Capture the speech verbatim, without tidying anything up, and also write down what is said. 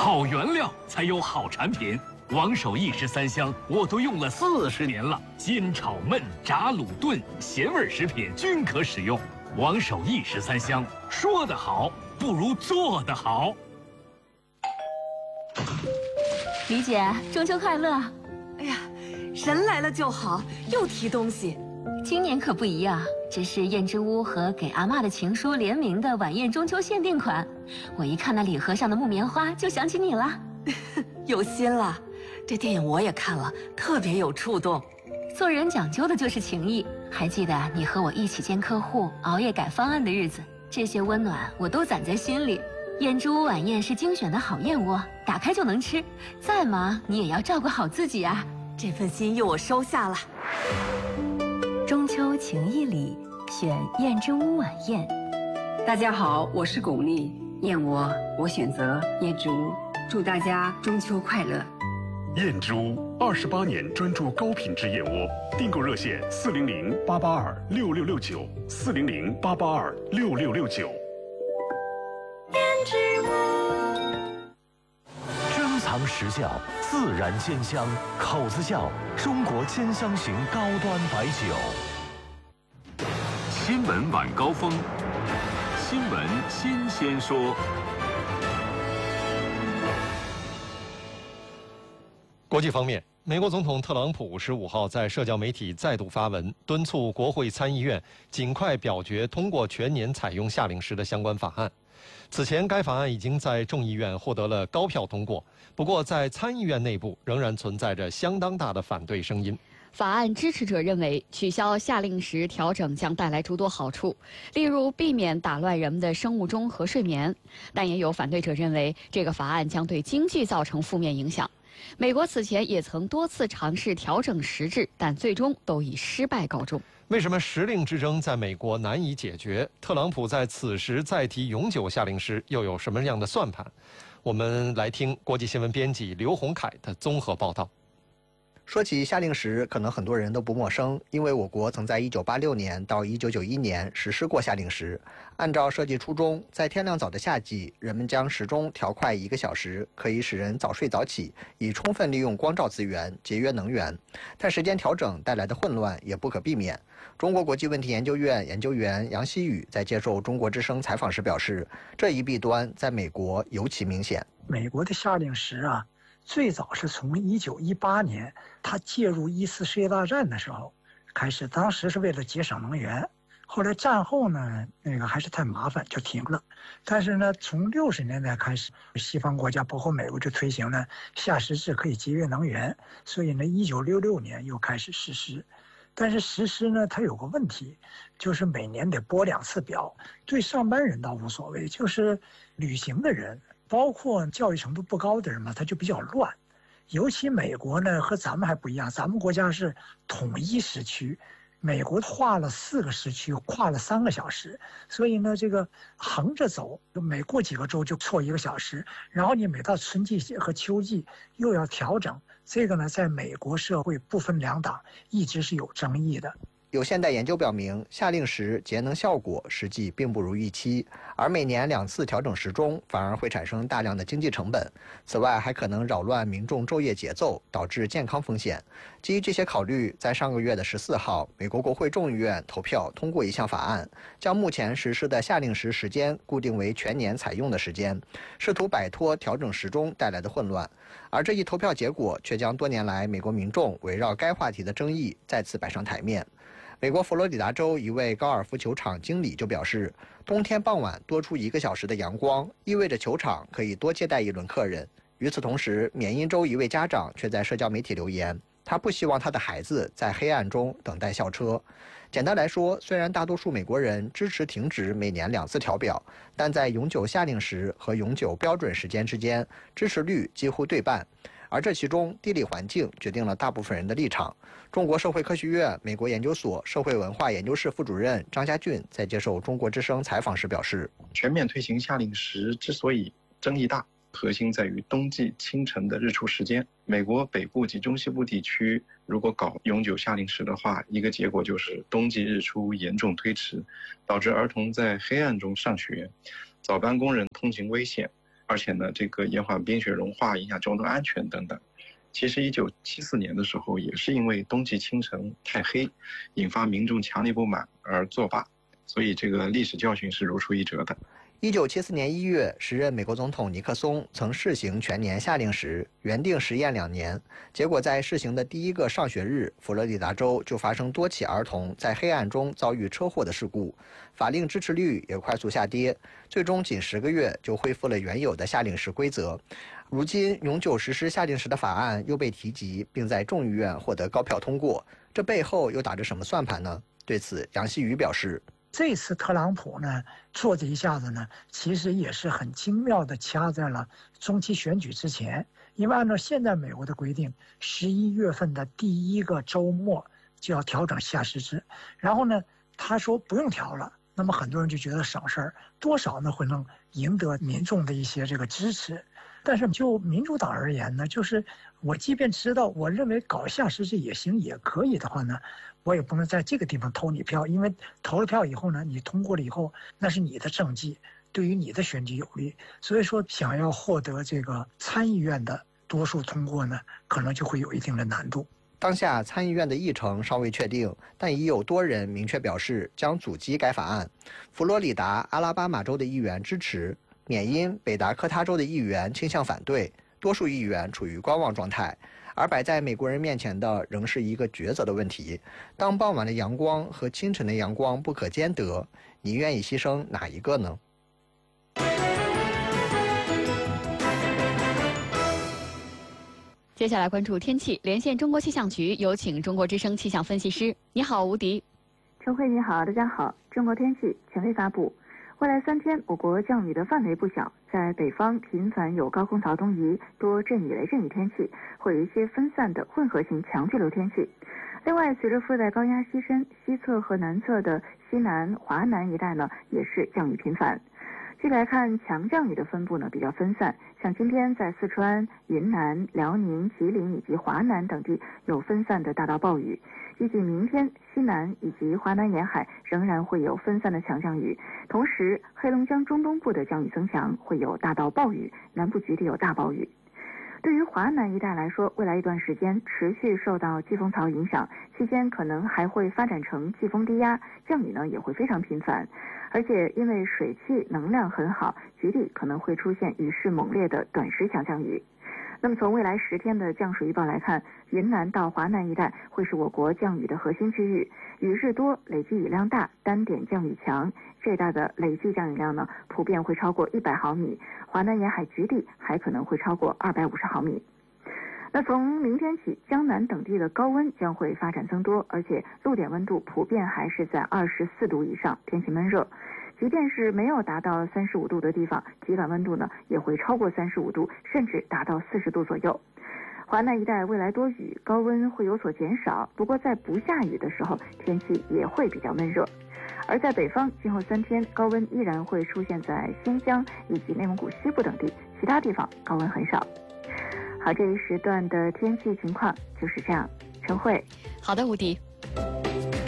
好原料才有好产品。王守义十三香我都用了四十年了，煎炒焖炸卤炖咸味食品均可使用。王守义十三香，说得好不如做得好。 李姐，中秋快乐！ 哎呀，人来了就好，又提东西。 今年可不一样，这是燕之屋和给阿嬷的情书联名的晚宴中秋限定款。我一看那礼盒上的木棉花，就想起你了。 有心了，这电影我也看了，特别有触动。 做人讲究的就是情谊。还记得你和我一起见客户、熬夜改方案的日子，这些温暖我都攒在心里。燕之屋晚宴是精选的好燕窝，打开就能吃。再忙你也要照顾好自己啊！ 这份心意我收下了。 中秋情谊里，选燕之屋晚宴。 大家好，我是巩俐，燕窝我选择燕之屋，祝大家中秋快乐。 燕之屋二十八年专注高品质燕窝，订购热线四零零八八二六六六九四零零八八二六六六九。 燕之屋， 珍藏实效，自然鲜香，口子窖中国千香型高端白酒。新闻晚高峰，新闻新鲜说。 国际方面，美国总统特朗普十五号在社交媒体再度发文，敦促国会参议院尽快表决通过全年采用夏令时的相关法案。此前，该法案已经在众议院获得了高票通过，不过在参议院内部仍然存在着相当大的反对声音。 法案支持者认为，取消夏令时调整将带来诸多好处，例如避免打乱人们的生物钟和睡眠。但也有反对者认为，这个法案将对经济造成负面影响。美国此前也曾多次尝试调整时制，但最终都以失败告终。 为什么时令之争在美国难以解决？特朗普在此时再提永久夏令时，又有什么样的算盘？我们来听国际新闻编辑刘洪凯的综合报道。 说起夏令时，可能很多人都不陌生，因为我国曾在一九八六年到一九九一年实施过夏令时。按照设计初衷，在天亮早的夏季，人们将时钟调快一个小时，可以使人早睡早起，以充分利用光照资源，节约能源。但时间调整带来的混乱也不可避免。中国国际问题研究院研究员杨希宇在接受中国之声采访时表示，这一弊端在美国尤其明显。 美国的夏令时啊，最早是从一九一八年他介入一次世界大战的时候开始，当时是为了节省能源。后来战后呢，那个还是太麻烦，就停了。但是呢，从六十年代开始，西方国家包括美国就推行了夏时制，可以节约能源，所以呢，一九六六年又开始实施。但是实施呢，它有个问题，就是每年得拨两次表。对上班人倒无所谓，就是旅行的人，包括教育程度不高的人嘛，他就比较乱。尤其美国呢和咱们还不一样，咱们国家是统一时区，美国划了四个时区，跨了三个小时，所以呢这个横着走，每过几个周就错一个小时，然后你每到春季和秋季又要调整，这个呢在美国社会不分两党一直是有争议的。 有现代研究表明，夏令时节能效果实际并不如预期，而每年两次调整时钟反而会产生大量的经济成本。此外，还可能扰乱民众昼夜节奏，导致健康风险。基于这些考虑，在上个月的十四号，美国国会众议院投票通过一项法案，将目前实施的夏令时时间固定为全年采用的时间，试图摆脱调整时钟带来的混乱。而这一投票结果却将多年来美国民众围绕该话题的争议再次摆上台面。美国佛罗里达州一位高尔夫球场经理就表示，冬天傍晚多出一个小时的阳光，意味着球场可以多接待一轮客人。与此同时，缅因州一位家长却在社交媒体留言，他不希望他的孩子在黑暗中等待校车。简单来说，虽然大多数美国人支持停止每年两次调表，但在永久夏令时和永久标准时间之间，支持率几乎对半。而这其中，地理环境决定了大部分人的立场。中国社会科学院美国研究所社会文化研究室副主任张家俊在接受中国之声采访时表示， 全面推行夏令时之所以争议大，核心在于冬季清晨的日出时间。美国北部及中西部地区如果搞永久夏令时的话，一个结果就是冬季日出严重推迟，导致儿童在黑暗中上学，早班工人通勤危险， 而且呢，这个延缓冰雪融化，影响交通安全等等。其实一九七四年的时候，也是因为冬季清晨太黑，引发民众强烈不满而作罢，所以这个历史教训是如出一辙的。 一九七四年一月，时任美国总统尼克松曾试行全年夏令时，原定实验两年，结果在试行的第一个上学日，佛罗里达州就发生多起儿童在黑暗中遭遇车祸的事故，法令支持率也快速下跌，最终仅十个月就恢复了原有的夏令时规则。如今永久实施夏令时的法案又被提及，并在众议院获得高票通过，这背后又打着什么算盘呢？对此，杨希宇表示， 这次特朗普呢做这一下子呢，其实也是很精妙的掐在了中期选举之前，因为按照现在美国的规定，十一月份的第一个周末就要调整夏时制，然后呢，他说不用调了，那么很多人就觉得省事儿，多少呢会能赢得民众的一些这个支持。但是就民主党而言呢，就是我即便知道我认为搞夏时制也行也可以的话呢，我也不能在这个地方投你票，因为投了票以后呢，你通过了以后，那是你的政绩，对于你的选举有利。所以说，想要获得这个参议院的多数通过呢，可能就会有一定的难度。 当下参议院的议程尚未确定，但已有多人明确表示将阻击该法案。佛罗里达、阿拉巴马州的议员支持，缅因、北达科他州的议员倾向反对，多数议员处于观望状态。而摆在美国人面前的仍是一个抉择的问题：当傍晚的阳光和清晨的阳光不可兼得，你愿意牺牲哪一个呢？ 接下来关注天气，连线中国气象局，有请中国之声气象分析师。你好，吴迪。 陈慧你好，大家好。中国天气权威发布，未来三天我国降雨的范围不小，在北方频繁有高空槽东移，多阵雨雷阵雨天气，会有一些分散的混合型强对流天气。另外，随着副热带高压西伸，西侧和南侧的西南、华南一带呢，也是降雨频繁。具体来看，强降雨的分布呢比较分散，像今天在四川、云南、辽宁、吉林以及华南等地有分散的大到暴雨。预计明天西南以及华南沿海仍然会有分散的强降雨，同时黑龙江中东部的降雨增强，会有大到暴雨，南部局地有大暴雨。对于华南一带来说，未来一段时间持续受到季风槽影响，期间可能还会发展成季风低压，降雨呢也会非常频繁，而且因为水汽能量很好，局地可能会出现雨势猛烈的短时强降雨。那么从未来十天的降水预报来看，云南到华南一带会是我国降雨的核心区域，雨势多，累计雨量大，单点降雨强，最大的累计降雨量呢，普遍会超过一百毫米，华南沿海局地还可能会超过二百五十毫米。那从明天起，江南等地的高温将会发展增多，而且陆点温度普遍还是在二十四度以上，天气闷热。即便是没有达到三十五度的地方，体感温度呢也会超过三十五度，甚至达到四十度左右。华南一带未来多雨，高温会有所减少，不过在不下雨的时候，天气也会比较闷热。而在北方，今后三天高温依然会出现在新疆以及内蒙古西部等地，其他地方高温很少。好，这一时段的天气情况就是这样。陈慧， 好的，吴迪。